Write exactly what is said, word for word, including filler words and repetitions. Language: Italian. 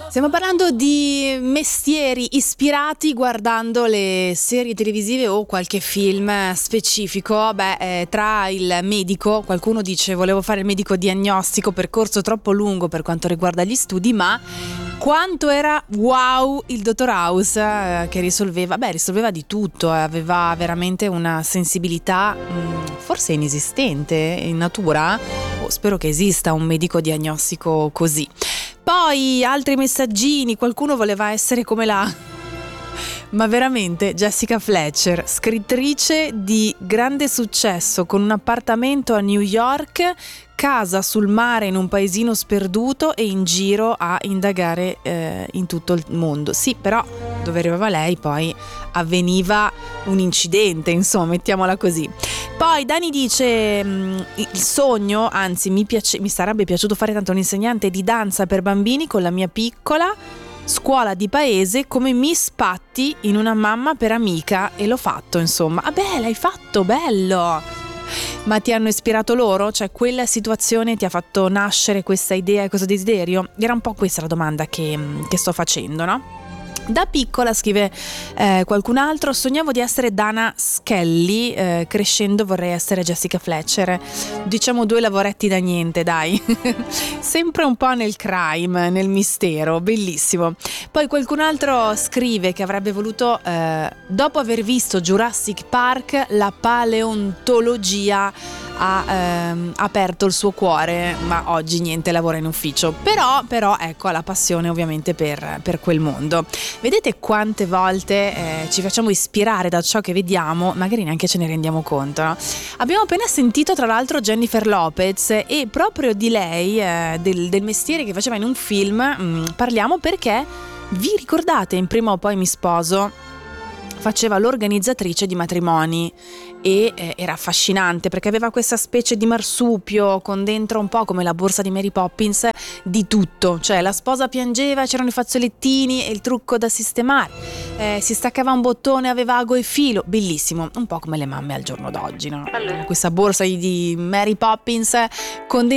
Stiamo parlando di mestieri ispirati guardando le serie televisive o qualche film specifico. Beh, eh, tra il medico, qualcuno dice volevo fare il medico diagnostico, percorso troppo lungo per quanto riguarda gli studi, ma quanto era wow il dottor House, eh, che risolveva, beh risolveva di tutto, eh, aveva veramente una sensibilità mh, forse inesistente in natura. Oh, spero che esista un medico diagnostico così. Poi altri messaggini, qualcuno voleva essere come la... ma veramente Jessica Fletcher, scrittrice di grande successo con un appartamento a New York, casa sul mare in un paesino sperduto e in giro a indagare eh, in tutto il mondo. Sì, però dove arrivava lei poi avveniva un incidente, insomma, mettiamola così. Poi Dani dice mh, il sogno, anzi mi, piace, mi sarebbe piaciuto fare tanto un insegnante di danza per bambini con la mia piccola, scuola di paese come Miss Patti in Una mamma per amica, e l'ho fatto, insomma. Ah beh, l'hai fatto, bello! Ma ti hanno ispirato loro? Cioè quella situazione ti ha fatto nascere questa idea e questo desiderio? Era un po' questa la domanda che, che sto facendo, no? Da piccola, scrive eh, qualcun altro, sognavo di essere Dana Skelly, eh, crescendo vorrei essere Jessica Fletcher. Diciamo due lavoretti da niente, dai. Sempre un po' nel crime, nel mistero, bellissimo. Poi qualcun altro scrive che avrebbe voluto, eh, dopo aver visto Jurassic Park, la paleontologia ha ehm, aperto il suo cuore, ma oggi niente, lavora in ufficio. Però, però ecco, ha la passione ovviamente per, per quel mondo. Vedete quante volte eh, ci facciamo ispirare da ciò che vediamo, magari neanche ce ne rendiamo conto, no? Abbiamo appena sentito tra l'altro Jennifer Lopez, e proprio di lei, eh, del, del mestiere che faceva in un film, mh, parliamo perché vi ricordate in Prima o poi mi sposo? Faceva l'organizzatrice di matrimoni e eh, era affascinante perché aveva questa specie di marsupio con dentro un po' come la borsa di Mary Poppins di tutto, cioè la sposa piangeva, c'erano i fazzolettini e il trucco da sistemare, eh, si staccava un bottone, aveva ago e filo, bellissimo, un po' come le mamme al giorno d'oggi, no? Allora. Questa borsa di Mary Poppins con dentro